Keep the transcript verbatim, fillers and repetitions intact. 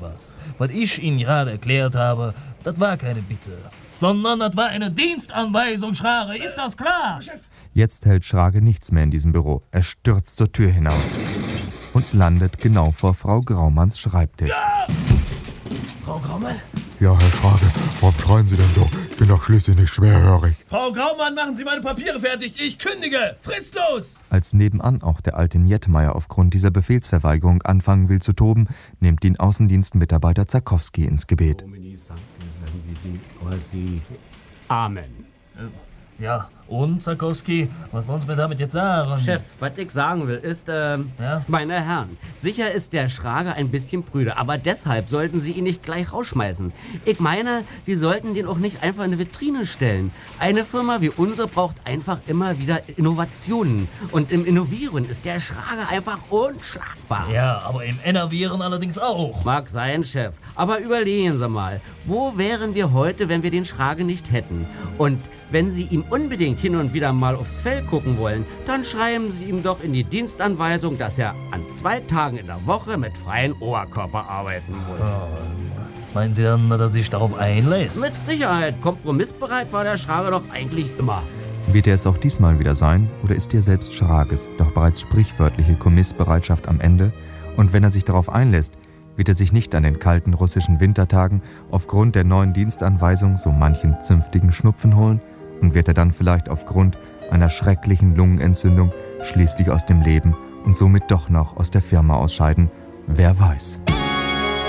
was. Was ich Ihnen gerade erklärt habe, das war keine Bitte, sondern das war eine Dienstanweisung, Schrage. Ist das klar? Jetzt hält Schrage nichts mehr in diesem Büro. Er stürzt zur Tür hinaus und landet genau vor Frau Graumanns Schreibtisch. Ja! Frau Graumann? Ja, Herr Schrage, warum schreien Sie denn so? Ich bin doch schließlich nicht schwerhörig. Frau Graumann, machen Sie meine Papiere fertig. Ich kündige. Fristlos! Als nebenan auch der alte Njetmeier aufgrund dieser Befehlsverweigerung anfangen will zu toben, nimmt ihn Außendienstmitarbeiter Zarkowski ins Gebet. Amen. Ja, und, Zarkowski, was wollen Sie mir damit jetzt sagen? Chef, was ich sagen will, ist, äh, ja? meine Herren, sicher ist der Schrage ein bisschen prüde, aber deshalb sollten Sie ihn nicht gleich rausschmeißen. Ich meine, Sie sollten den auch nicht einfach in eine Vitrine stellen. Eine Firma wie unsere braucht einfach immer wieder Innovationen. Und im Innovieren ist der Schrage einfach unschlagbar. Ja, aber im Innovieren allerdings auch. Mag sein, Chef. Aber überlegen Sie mal, wo wären wir heute, wenn wir den Schrage nicht hätten? Und wenn Sie ihm unbedingt hin und wieder mal aufs Fell gucken wollen, dann schreiben Sie ihm doch in die Dienstanweisung, dass er an zwei Tagen in der Woche mit freiem Oberkörper arbeiten muss. Oh, meinen Sie dann, dass er sich darauf einlässt? Mit Sicherheit. Kompromissbereit war der Schrage doch eigentlich immer. Wird er es auch diesmal wieder sein, oder ist er selbst Schrages doch bereits sprichwörtliche Kommissbereitschaft am Ende? Und wenn er sich darauf einlässt, wird er sich nicht an den kalten russischen Wintertagen aufgrund der neuen Dienstanweisung so manchen zünftigen Schnupfen holen? Und wird er dann vielleicht aufgrund einer schrecklichen Lungenentzündung schließlich aus dem Leben und somit doch noch aus der Firma ausscheiden? Wer weiß.